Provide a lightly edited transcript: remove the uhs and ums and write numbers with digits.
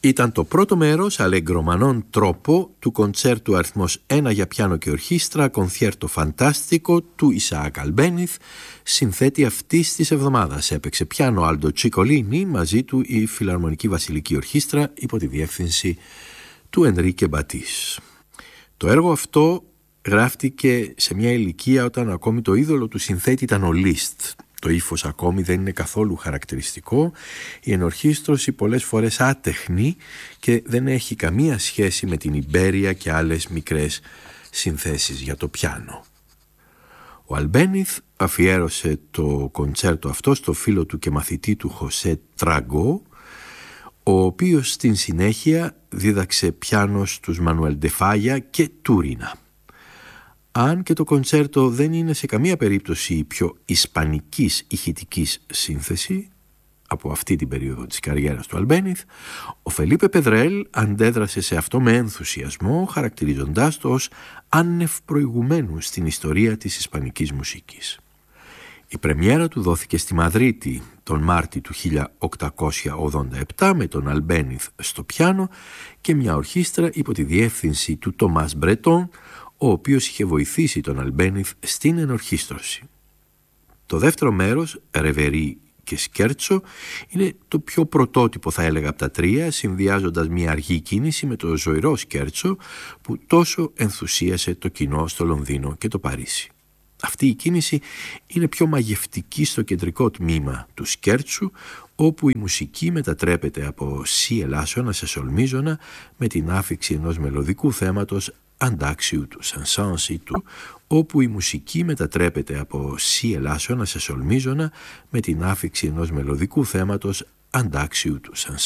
Ήταν το πρώτο μέρος αλεγκρομανών τρόπο του κοντσέρτου αριθμός 1 για πιάνο και ορχήστρα, κονθιέρτο φαντάστικο του Ισαάκ Αλμπένιθ, συνθέτη αυτής της εβδομάδας. Έπαιξε πιάνο Άλντο Τσικολίνι, μαζί του η Φιλαρμονική Βασιλική Ορχήστρα υπό τη διεύθυνση του Ενρίκε Μπατίς. Το έργο αυτό γράφτηκε σε μια ηλικία όταν ακόμη το είδωλο του συνθέτη ήταν ο Λίστ. Το ύφος ακόμη δεν είναι καθόλου χαρακτηριστικό, η ενορχήστρωση πολλές φορές άτεχνη και δεν έχει καμία σχέση με την Ιμπέρια και άλλες μικρές συνθέσεις για το πιάνο. Ο Αλμπένιθ αφιέρωσε το κοντσέρτο αυτό στο φίλο του και μαθητή του Χωσέ Τραγκό, ο οποίος στην συνέχεια δίδαξε πιάνο στους Μανουέλ ντε Φάγια και Τούρινα. Αν και το κοντσέρτο δεν είναι σε καμία περίπτωση η πιο ισπανικής ηχητικής σύνθεση από αυτή την περίοδο της καριέρας του Αλμπένιθ, ο Φελίπε Πεδρέλ αντέδρασε σε αυτό με ενθουσιασμό, χαρακτηρίζοντάς το ως άνευ προηγουμένου στην ιστορία της ισπανικής μουσικής. Η πρεμιέρα του δόθηκε στη Μαδρίτη τον Μάρτιο του 1887 με τον Αλμπένιθ στο πιάνο και μια ορχήστρα υπό τη διεύθυνση του Τομάς Μπρετόν, ο οποίος είχε βοηθήσει τον Αλμπένιθ στην ενορχήστρωση. Το δεύτερο μέρος, Ρεβερί και Σκέρτσο, είναι το πιο πρωτότυπο θα έλεγα από τα τρία, συνδυάζοντας μια αργή κίνηση με το ζωηρό Σκέρτσο που τόσο ενθουσίασε το κοινό στο Λονδίνο και το Παρίσι. Αυτή η κίνηση είναι πιο μαγευτική στο κεντρικό τμήμα του Σκέρτσου, όπου η μουσική μετατρέπεται από σι ελάσσονα σε σολμίζωνα με την άφιξη ενός μελωδικού θέματος αντάξιου του Σανσάνση του, όπου η μουσική μετατρέπεται από σι ελάσσονα σε σολμίζωνα με την άφιξη ενός μελωδικού θέματος αντάξιου του Σανσάνση.